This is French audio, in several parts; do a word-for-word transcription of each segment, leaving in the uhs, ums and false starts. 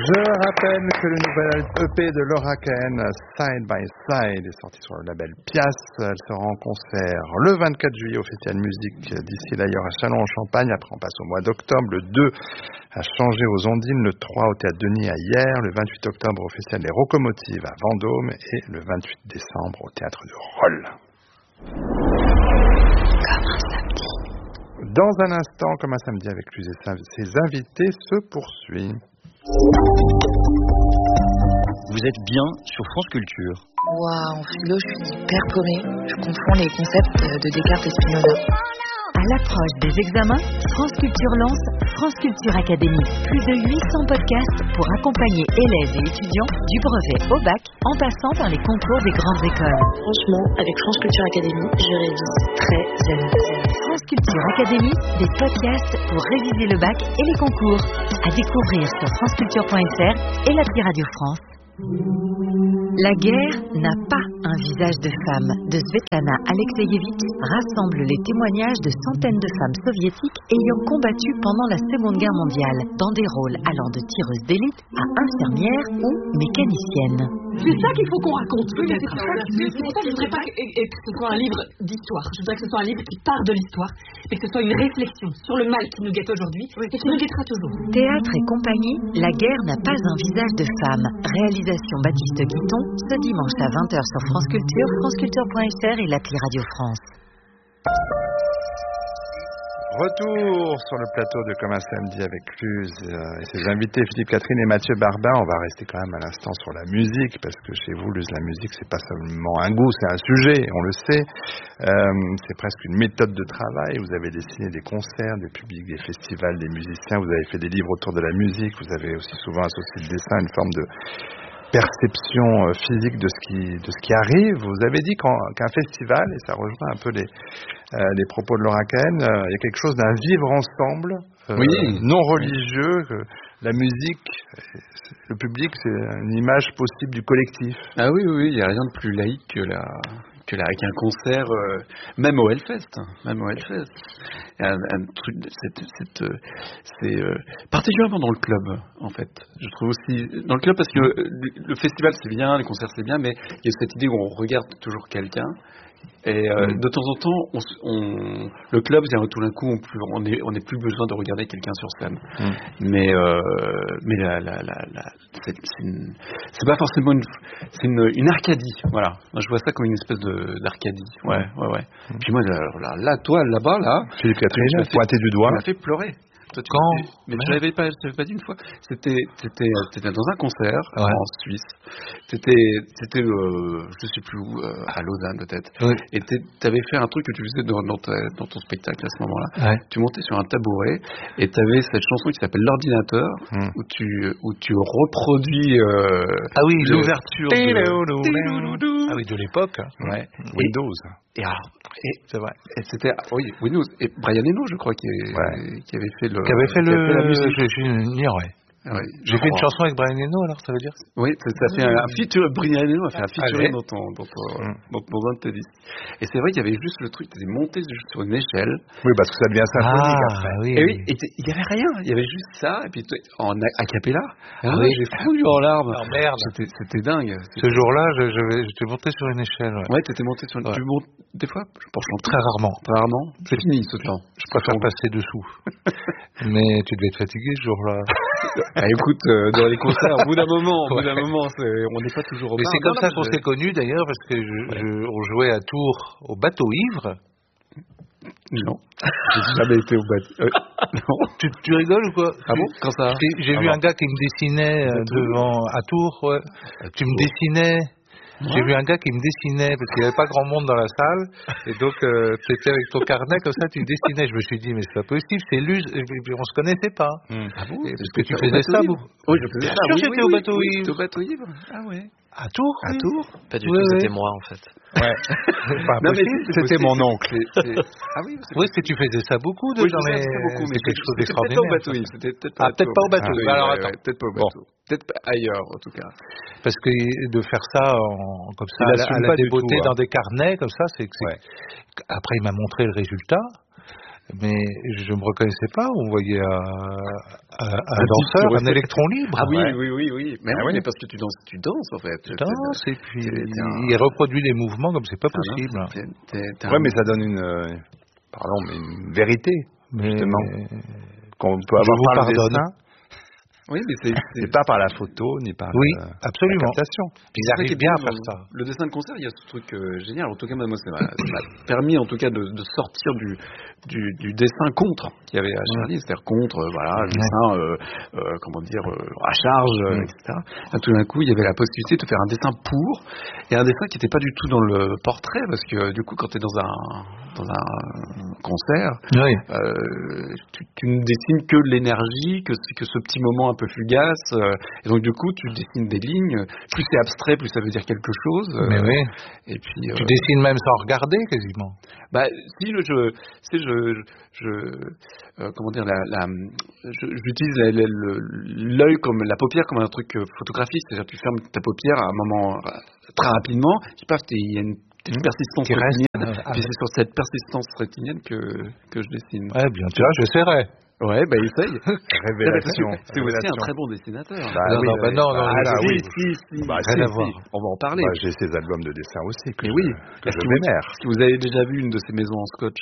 Je rappelle que le nouvel E P de Laura Kahn, Side by Side, est sorti sur le label Pias. Elle sera en concert le vingt-quatre juillet au Festival Musique d'ici d'ailleurs à Châlons-en-Champagne. Après on passe au mois d'octobre. Le deux à Changé aux Ondines, le trois au Théâtre Denis à Hyères, le vingt-huit octobre au Festival des Locomotives à Vendôme et le vingt-huit décembre au Théâtre de Rolle. Comme un samedi. Dans un instant, comme un samedi avec lui et ses invités, se poursuit. Vous êtes bien sur France Culture. Waouh, en philo, je suis hyper paumée. Je confonds les concepts de Descartes et Spinoza. À l'approche des examens, France Culture lance France Culture Academy. Plus de huit cents podcasts pour accompagner élèves et étudiants du brevet au bac en passant par les concours des grandes écoles. Franchement, avec France Culture Academy, je révise très zen. France Culture Academy, des podcasts pour réviser le bac et les concours. À découvrir sur franceculture point f r et l'appli Radio France. La guerre n'a pas un visage de femme de Svetlana Alexeyevich rassemble les témoignages de centaines de femmes soviétiques ayant combattu pendant la Seconde Guerre mondiale dans des rôles allant de tireuses d'élite à infirmières ou mécaniciennes. C'est ça qu'il faut qu'on raconte, peut-être. C'est pour ça que je ne voudrais pas que, et, et que ce soit un livre d'histoire. Je voudrais que ce soit un livre qui part de l'histoire, mais que ce soit une réflexion sur le mal qui nous guette aujourd'hui et qui nous guettera toujours. Théâtre et compagnie, La guerre n'a pas un visage de femme. Réalisation Baptiste Guiton, ce dimanche à vingt heures sur France Culture, franceculture point f r et l'appli Radio France. Retour sur le plateau de Comme un samedi avec Luz et ses invités Philippe Catherine et Mathieu Barbin. On va rester quand même à l'instant sur la musique parce que chez vous, Luz, la musique, c'est pas seulement un goût, c'est un sujet, on le sait. Euh, c'est presque une méthode de travail. Vous avez dessiné des concerts, des publics, des festivals, des musiciens. Vous avez fait des livres autour de la musique. Vous avez aussi souvent associé le dessin à une forme de perception physique de ce qui de ce qui arrive. Vous avez dit qu'en, qu'un festival, et ça rejoint un peu les euh, les propos de Laura Kahn, euh, il y a quelque chose d'un vivre ensemble, euh, oui. non religieux, que la musique, le public, c'est une image possible du collectif. Ah oui, oui, il n'y a rien de plus laïque que la que la, qu'un concert, euh, même au Hellfest, même au Hellfest. Un, un truc, c'est, c'est, euh, c'est euh, particulièrement dans le club, en fait. Je trouve aussi dans le club parce que le festival c'est bien, les concerts c'est bien, mais il y a cette idée où on regarde toujours quelqu'un. Et euh, mmh. de temps en temps, on, on, le club, tout d'un coup, on n'est on plus besoin de regarder quelqu'un sur scène. Mmh. Mais, euh, mais la, la, la, la, c'est, c'est, une, c'est pas forcément une, c'est une, une Arcadie. Voilà. Moi, je vois ça comme une espèce de, d'Arcadie. Ouais, ouais, ouais. Mmh. Puis moi, là, là, toi, là-bas, là, Philippe Catherine, pointé du doigt, tu m'as fait pleurer. Toi, tu Quand mais, mais je l'avais pas, je l'avais pas dit une fois. C'était, c'était, c'était dans un concert ouais. en Suisse. C'était, c'était, euh, je sais plus où, euh, à Lausanne peut-être. Oui. Et t'avais fait un truc que tu faisais dans, dans, ta, dans ton spectacle à ce moment-là. Ouais. Tu montais sur un tabouret et t'avais cette chanson qui s'appelle L'ordinateur, hum. où tu, où tu reproduis. Euh, ah oui, l'ouverture. De... Ah oui, de l'époque. Ouais. Windows. Et, et alors, et, c'est vrai. Et c'était, oui, Windows. Et Brian Eno, je crois, qui, est, ouais. qui avait fait le. Qui avait fait, qui le... avait fait la musique. Je, je l'ignorais. Ouais. J'ai fait une chanson avec Brian Eno, alors ça veut dire? Oui, ça, ça fait un, un feature. Brian Eno a fait un featuring dans, ton, dans, ton, mm. dans, dans un de tes disques. Et c'est vrai qu'il y avait juste le truc, tu étais monté sur une échelle. Oui, parce que ça devient symphonique ah, après. Oui. Et oui, et il n'y avait rien, il y avait juste ça, et puis en a cappella. Ah oui, j'ai fondu en larmes. Oh merde. C'était, c'était dingue. C'était... Ce jour-là, je, je, j'étais monté sur une échelle. Ouais, ouais t'étais monté sur une échelle. Ouais. Tu montes des fois pour chanter? Très rarement. Très rarement. C'est fini ce temps. Je préfère passer dessous. Mais tu devais être fatigué ce jour-là. Ah, écoute, euh, dans les concerts, au bout d'un moment, au bout d'un moment, c'est, on n'est pas toujours au bar. Et c'est comme ça qu'on s'est connus d'ailleurs, parce que je, ouais. je, on jouait à Tours au bateau ivre. Non, j'ai jamais été au bateau. Euh, non. Tu, tu rigoles ou quoi? Ah bon? Quand ça? J'ai, j'ai ah vu bon. un gars qui me dessinait euh, devant à Tours. Ouais. À tu Tours. me dessinais. Ouais. J'ai vu un gars qui me dessinait parce qu'il n'y avait pas grand monde dans la salle et donc euh, tu étais avec ton carnet comme ça, tu dessinais. Je me suis dit mais c'est pas possible, c'est Luz, et puis on se connaissait pas. Mmh. Ah bon? Parce que tu faisais ça, vous? Oui, je faisais Bien ça. sûr, oui, j'étais oui, au bateau oui, ivre. Oui, au bateau ivre. Ah ouais. À Tours? À Tours? Pas du oui, tout, oui. c'était moi en fait. Ouais. Pas non, possible, mais c'était mon oncle. C'est, c'est... Ah oui, oui, c'est que tu faisais ça beaucoup de oui, dans les. Beaucoup, mais c'est quelque chose Peut-être d'extraordinaire. pas au bateau, c'était peut-être pas. Ah, peut-être pas au bateau. Ah, oui, alors ouais, attends, ouais, peut-être pas au bateau. Bon. Peut-être pas ailleurs en tout cas. Parce que de faire ça en, comme ça, à la, à la débeauté tout, dans hein. des carnets comme ça, c'est que c'est. Ouais. Après, il m'a montré le résultat. mais je me reconnaissais pas. On voyait un, un, un danseur, un électron libre. Ah oui, ouais. oui, oui, oui. Mais, ah oui, oui. mais parce que tu danses, tu danses en fait. Tu danses et puis t'es, t'es un... il reproduit les mouvements comme c'est pas ah possible. Non, t'es, t'es, t'es ouais, un... mais ça donne une, euh, pardon, mais une vérité mais... justement qu'on peut avoir je vous par pardonne. le dessin. Oui, mais c'est, c'est... Et pas par la photo, ni par oui, la, absolument. la captation. Ils arrivent bien à faire ça. Le dessin de concert, il y a ce truc euh, génial. En tout cas, moi, ça m'a, ça m'a permis, en tout cas, de, de sortir du, du, du dessin contre qu'il y avait à Charlie, c'est-à-dire contre, euh, voilà, le dessin, euh, euh, comment dire, euh, à charge, euh, et cetera. Là, tout d'un coup, il y avait la possibilité de faire un dessin pour, et un dessin qui n'était pas du tout dans le portrait, parce que du coup, quand tu es dans un, dans un concert, oui. euh, tu, tu ne dessines que l'énergie, que, que ce petit moment un peu fugace, euh, et donc du coup, tu dessines des lignes. Plus c'est abstrait, plus ça veut dire quelque chose. Euh, Mais oui. Et puis, tu euh, dessines même sans regarder, quasiment. Bah, si je, je, je, je, je euh, comment dire, la, la, je, j'utilise la, la, l'œil comme la paupière comme un truc photographique, c'est-à-dire que tu fermes ta paupière à un moment très rapidement, tu paf, il y a une petite persistance qui rétinienne, reste, ah, puis c'est sur cette persistance rétinienne que que je dessine. Ouais, bien sûr, j'essaierai. Ouais, bah essaye. Révélation. C'est aussi un très bon dessinateur. Bah, non, oui, non, bah, non, non, ah, là, si, oui. si, si, bah, si, rien si, à voir. on va en parler. Bah, j'ai ces albums de dessin aussi que Mais je, oui. que je que vénère. Est-ce que vous avez déjà vu une de ces maisons en scotch?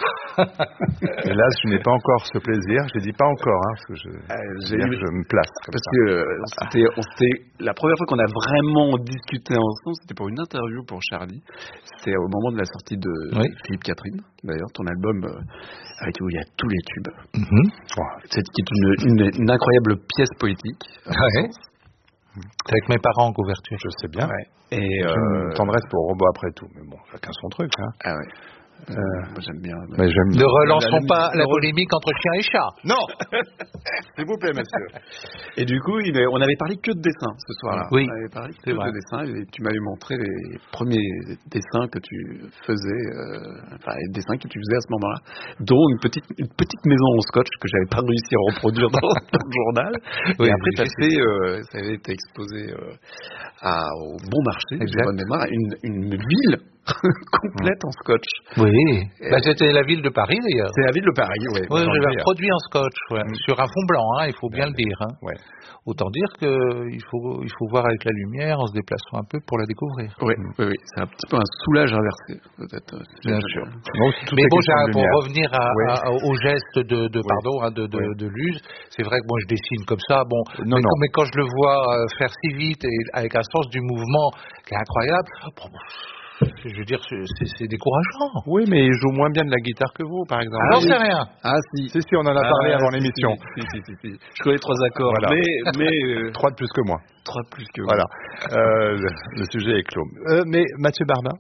Hélas, je n'ai pas encore ce plaisir. Je dis pas encore, hein, parce que je, euh, j'ai eu... je me place. Comme parce ça. que euh, c'était, on s'était, la première fois qu'on a vraiment discuté ensemble, c'était pour une interview pour Charlie. C'était au moment de la sortie de oui. Philippe Catherine, d'ailleurs, ton album euh, avec où il y a tous les tubes. Mm-hmm. Oh, c'est qui est une, une, une incroyable pièce poétique. Ouais. C'est avec mes parents en couverture. Je sais bien. Ouais. Et j'ai euh, une tendresse pour Robot après tout, mais bon, chacun son truc. Hein. Ah ouais. Euh, Moi j'aime bien. Mais j'aime ne relançons la, pas la, la polémique entre chien et chat. Non. S'il vous plaît, monsieur. Et du coup, il est, on avait parlé que de dessin ce soir-là. Oui. On avait parlé que c'est de vrai. dessin et tu m'avais montré les premiers dessins que tu faisais, euh, enfin les dessins que tu faisais à ce moment-là, dont une petite une petite maison en scotch que j'avais pas réussi à reproduire dans, dans le journal. Oui, et après, t'as fait, euh, ça avait été exposé euh, à, au Bon Marché, j'ai bonne mémoire, une, une ville. complète en scotch. Oui, bah, c'était la ville de Paris d'ailleurs. C'est la ville de Paris, oui. Oui, je l'ai reproduit en scotch, ouais. mm. sur un fond blanc, hein, il faut bien ouais. le dire. Hein. Ouais. Autant dire qu'il faut, il faut voir avec la lumière en se déplaçant un peu pour la découvrir. Oui, mm. oui, oui. C'est un petit peu un soulage inversé, peut-être. Bien sûr. Donc, mais bon, pour revenir à, oui. à, au geste de, de oui. pardon, hein, de, de, oui. de Luz, c'est vrai que moi je dessine comme ça, bon, non, mais, non. Quand, mais quand je le vois faire si vite et avec un sens du mouvement qui est incroyable, bon, je veux dire, c'est, c'est décourageant. Oui, mais il joue moins bien de la guitare que vous, par exemple. Ah, j'en sais rien. Ah, si. Si, si, on en a parlé ah, avant si, l'émission. Si, si, si, si. Je connais trois accords. Voilà. Mais, mais euh... trois de plus que moi. Trois de plus que moi. Voilà. euh, le, le sujet est clos. Euh, mais Mathieu Barbin,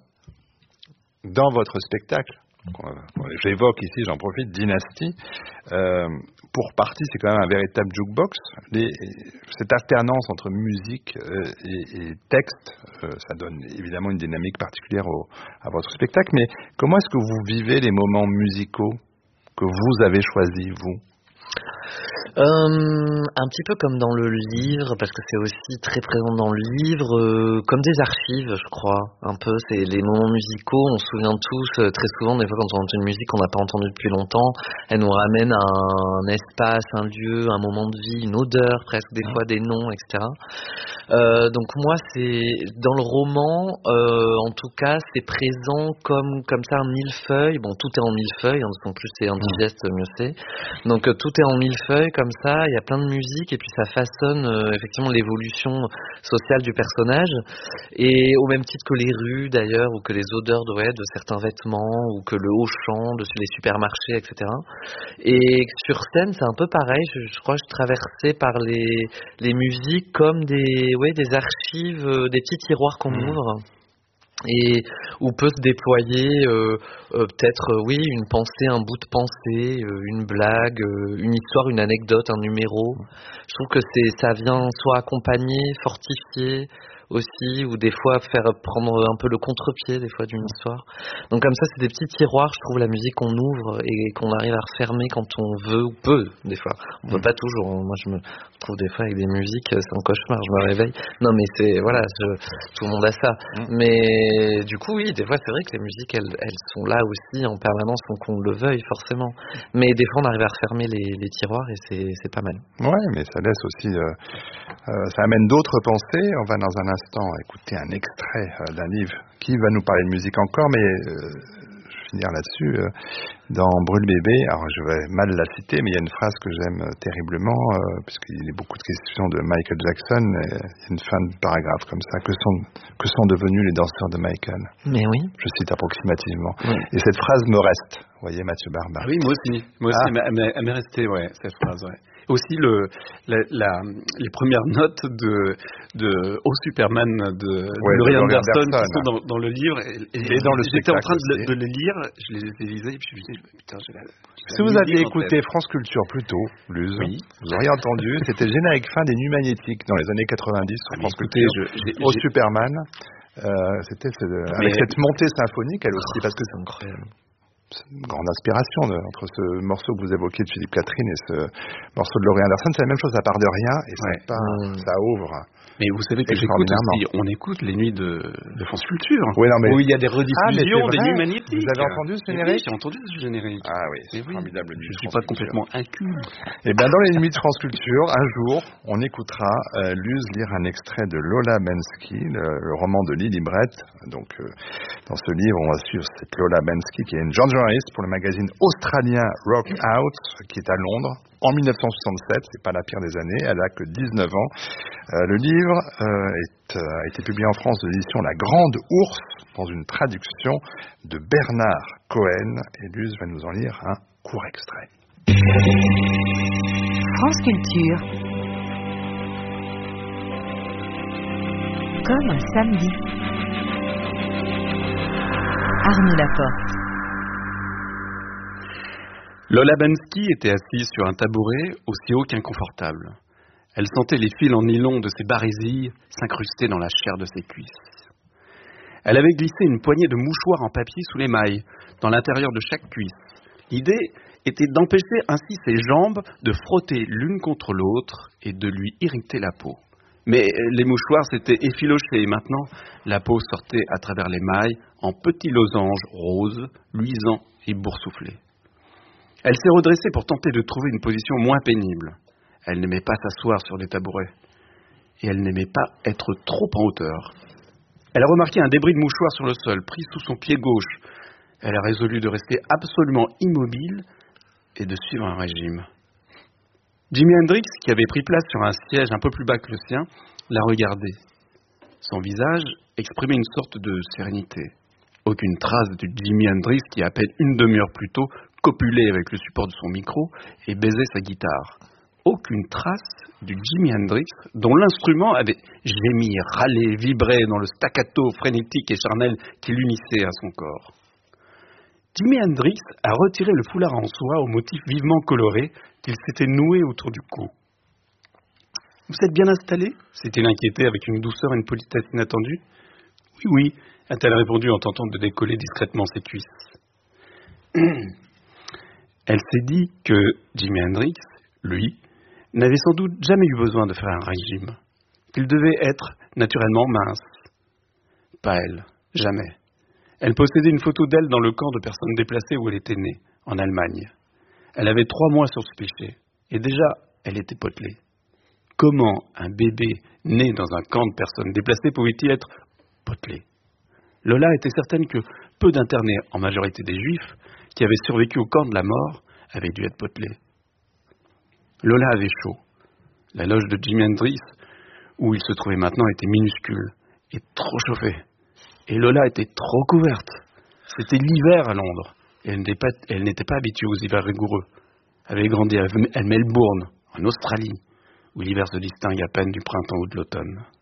dans votre spectacle, j'évoque ici, j'en profite, Dynastie, euh, pour partie, c'est quand même un véritable jukebox. Les, cette alternance entre musique euh, et, et texte, euh, ça donne évidemment une dynamique particulière au, à votre spectacle. Mais comment est-ce que vous vivez les moments musicaux que vous avez choisis, vous ? Euh, un petit peu comme dans le livre, parce que c'est aussi très présent dans le livre, euh, comme des archives, je crois, un peu. C'est les moments musicaux, on se souvient tous, euh, très souvent, des fois quand on entend une musique qu'on n'a pas entendue depuis longtemps, elle nous ramène à un espace, un lieu, un moment de vie, une odeur, presque des fois des noms, et cetera. Euh, donc moi, c'est dans le roman, euh, en tout cas, c'est présent comme comme ça un millefeuille. Bon, tout est en millefeuille, hein, en plus c'est un digeste, mieux c'est. Donc euh, tout est en millefeuille. Comme ça, il y a plein de musique et puis ça façonne euh, effectivement l'évolution sociale du personnage, et au même titre que les rues d'ailleurs, ou que les odeurs de, ouais, de certains vêtements, ou que le Auchan, de, les supermarchés, et cetera. Et sur scène, c'est un peu pareil. Je, je crois que je traversais par les les musiques comme des ouais des archives, euh, des petits tiroirs qu'on mmh. ouvre. Et où peut se déployer euh, euh, peut-être euh, oui une pensée, un bout de pensée, euh, une blague, euh, une histoire, une anecdote, un numéro. Je trouve que c'est ça vient soit accompagner, fortifier aussi, ou des fois faire prendre un peu le contre-pied des fois d'une histoire. Donc comme ça, c'est des petits tiroirs, je trouve, la musique qu'on ouvre et qu'on arrive à refermer quand on veut ou peut, des fois. On peut mmh. pas toujours. Moi, je me trouve des fois avec des musiques, c'est un cauchemar, je me réveille. Non, mais c'est, voilà, je, tout le monde a ça. Mmh. Mais du coup, oui, des fois, c'est vrai que les musiques, elles, elles sont là aussi en permanence, sans qu'on le veuille forcément. Mais des fois, on arrive à refermer les, les tiroirs et c'est, c'est pas mal. Ouais, mais ça laisse aussi, euh, euh, ça amène d'autres pensées. On va dans un instant écouter un extrait euh, d'un livre qui va nous parler de musique encore, mais euh, je vais finir là-dessus. Euh, dans Brûle bébé, alors je vais mal la citer, mais il y a une phrase que j'aime terriblement, euh, puisqu'il y a beaucoup de questions de Michael Jackson, et il y a une fin de paragraphe comme ça, que sont, que sont devenus les danseurs de Michael? Mais oui. Je cite approximativement. Oui. Et cette phrase me reste, vous voyez, Mathieu Barba. Oui, moi aussi. Moi aussi, ah. elle m'est, elle m'est restée, ouais, cette phrase, ouais. Aussi le, la, la, les premières notes de, de Au Superman de, ouais, de Laurie Anderson, Anderson qui sont dans, dans le livre. Et, et, et dans le j'étais en train de, de, de les lire, je les ai lisés, et puis je me disais, putain, je la, je si vous aviez écouté France Culture plus tôt, Luz, oui. vous auriez entendu, c'était le générique fin des Nuits Magnétiques dans les années quatre-vingt-dix sur ah, France écoutez, Culture. Je, j'ai, Au j'ai... Superman, euh, c'était ce, avec cette montée symphonique, elle aussi, parce que c'est incroyable. C'est une grande inspiration de, entre ce morceau que vous évoquez de Philippe Catherine et ce morceau de Laurie Anderson. C'est la même chose, ça part de rien et ouais. ça, part, mmh. ça ouvre. Mais vous savez que j'écoute aussi, on écoute les nuits de, de France Culture, oui, non, mais... où il y a des rediffusions ah, des nuits magnétiques. Vous avez entendu ce générique? Oui, j'ai entendu ce générique. Ah oui, c'est oui. formidable. Je ne suis pas complètement inculte. Et bien dans les nuits de France Culture, un jour, on écoutera euh, Luz lire un extrait de Lola Bensky, le, le roman de Lily Brett. Donc euh, dans ce livre, on va suivre cette Lola Bensky qui est une jeune journaliste pour le magazine australien Rock Out, qui est à Londres. En mille neuf cent soixante-sept, c'est pas la pire des années, elle a que dix-neuf ans. Euh, le livre euh, est, euh, a été publié en France de l'édition La Grande Ourse, dans une traduction de Bernard Cohen. Et Luz va nous en lire un court extrait. France Culture. Comme un samedi. Arnaud Laporte. Lola Bensky était assise sur un tabouret aussi haut qu'inconfortable. Elle sentait les fils en nylon de ses barésilles s'incruster dans la chair de ses cuisses. Elle avait glissé une poignée de mouchoirs en papier sous les mailles, dans l'intérieur de chaque cuisse. L'idée était d'empêcher ainsi ses jambes de frotter l'une contre l'autre et de lui irriter la peau. Mais les mouchoirs s'étaient effilochés et maintenant la peau sortait à travers les mailles en petits losanges roses, luisants et boursouflés. Elle s'est redressée pour tenter de trouver une position moins pénible. Elle n'aimait pas s'asseoir sur des tabourets. Et elle n'aimait pas être trop en hauteur. Elle a remarqué un débris de mouchoir sur le sol, pris sous son pied gauche. Elle a résolu de rester absolument immobile et de suivre un régime. Jimi Hendrix, qui avait pris place sur un siège un peu plus bas que le sien, l'a regardé. Son visage exprimait une sorte de sérénité. Aucune trace du Jimi Hendrix qui, à peine une demi-heure plus tôt, copulait avec le support de son micro et baisait sa guitare. Aucune trace du Jimi Hendrix dont l'instrument avait gémi, râlé, vibré dans le staccato frénétique et charnel qui l'unissait à son corps. Jimi Hendrix a retiré le foulard en soie au motif vivement coloré qu'il s'était noué autour du cou. « Vous êtes bien installé ?» s'est-il inquiété avec une douceur et une politesse inattendues. « Oui, oui », a-t-elle répondu en tentant de décoller discrètement ses cuisses. Elle s'est dit que Jimi Hendrix, lui, n'avait sans doute jamais eu besoin de faire un régime, qu'il devait être naturellement mince. Pas elle, jamais. Elle possédait une photo d'elle dans le camp de personnes déplacées où elle était née, en Allemagne. Elle avait trois mois sur ce cliché, et déjà, elle était potelée. Comment un bébé né dans un camp de personnes déplacées pouvait-il être potelé ? Lola était certaine que peu d'internés, en majorité des juifs, qui avaient survécu au camp de la mort, avaient dû être potelés. Lola avait chaud. La loge de Jimi Hendrix, où il se trouvait maintenant, était minuscule et trop chauffée. Et Lola était trop couverte. C'était l'hiver à Londres, et elle n'était pas, elle n'était pas habituée aux hivers rigoureux. Elle avait grandi à Melbourne, en Australie, où l'hiver se distingue à peine du printemps ou de l'automne.